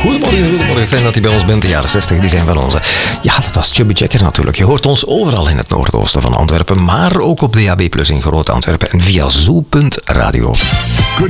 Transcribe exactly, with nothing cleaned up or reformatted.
Goedemorgen, goedemorgen. Fijn dat je bij ons bent. De jaren zestig, die zijn van onze. Ja, dat was Chubby Checker natuurlijk. Je hoort ons overal in het noordoosten van Antwerpen, maar ook op D A B plus in Groot Antwerpen en via zoo punt radio.